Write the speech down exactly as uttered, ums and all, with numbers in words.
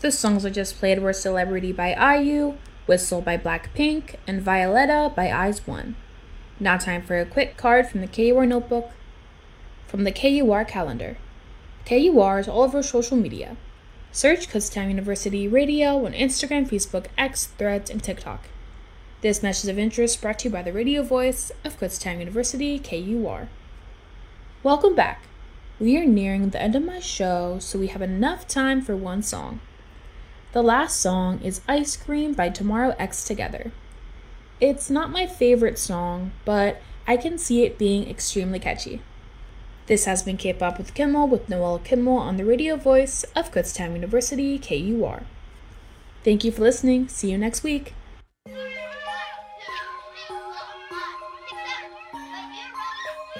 The songs I just played were Celebrity by I U, Whistle by Blackpink, and Violetta by Eyes One. Now time for a quick card from the K U R notebook. From the K U R calendar. K U R is all over social media. Search Kutztown University Radio on Instagram, Facebook, X, Threads, and TikTok. This message of interest brought to you by the radio voice of Kutztown University, K U R. Welcome back. We are nearing the end of my show, so we have enough time for one song. The last song is Ice Cream by Tomorrow X Together. It's not my favorite song, but I can see it being extremely catchy. This has been K-Pop with Kimmel with Noelle Kimmel on the radio voice of Kutztown University, K U R. Thank you for listening. See you next week.